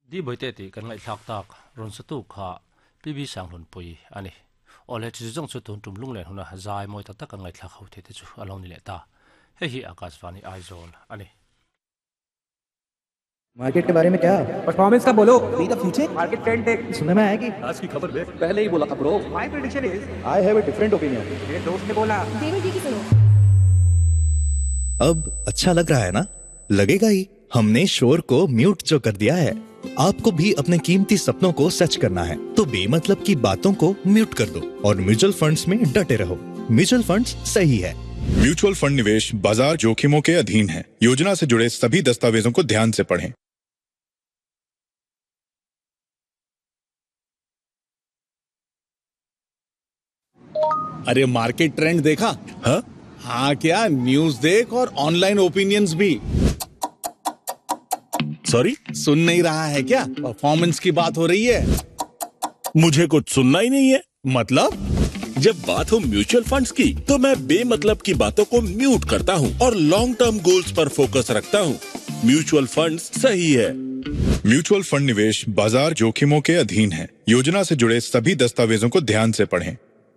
di boite ti kan ngai thak tak ron satu kha PB sang hun pui ani ole chi jong chu tun tum lung len huna zai moi ta tak ngai thak hau the te chu along ni le ta he hi Akashvani Aizol ani market के बारे में क्या performance का बोलो be the future market trend देख सुनने में आया कि आज की खबर देख पहले ही बोला था bro my prediction is I have a different opinion मेरे दोस्त ने बोला देवर जी की सुनो। अब अच्छा लग रहा है ना? लगेगा ही। हमने शोर को म्यूट जो कर दिया है। आपको भी अपने कीमती सपनों को सच करना है तो बेमतलब की बातों को म्यूट कर दो और म्यूचुअल फंड्स में डटे रहो। म्यूचुअल फंड्स सही है। म्यूचुअल फंड निवेश बाजार जोखिमों के अधीन है। योजना से जुड़े सभी दस्तावेजों को ध्यान से पढ़ें। अरे मार्केट ट्रेंड देखा? हाँ? हाँ क्या न्यूज देख और ऑनलाइन ओपिनियंस भी। सॉरी, सुन नहीं रहा है क्या? परफॉर्मेंस की बात हो रही है। मुझे कुछ सुनना ही नहीं है। मतलब जब बात हो म्यूचुअल फंड्स की तो मैं बेमतलब की बातों को म्यूट करता हूँ और लॉन्ग टर्म गोल्स पर फोकस रखता हूँ। म्यूचुअल फंड्स सही है। म्यूचुअल फंड निवेश बाजार जोखिमों के अधीन है। योजना से जुड़े सभी दस्तावेजों को ध्यान से पढ़ें।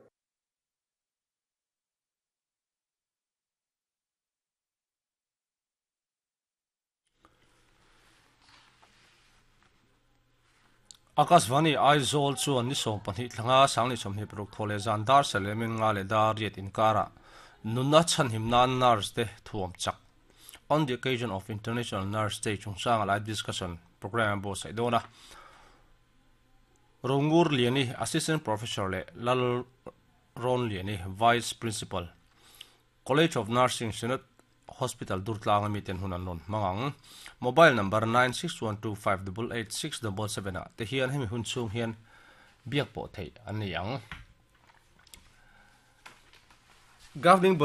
Akashvani Aizol chu an ni som pani thanga sangni somni prok thole zandar selemin nga le dar yet in kara nunna chan himnan nars te thuam chak on the occasion of International Nurse Day chungsang live discussion program bo saidona Rongur liani assistant professor le lal ron liani vice principal College of Nursing Senate Hospital Durtlang miten hunan non mangang mobile number 9612588677 te hian hemi hun chung hian biak po thei an yang governing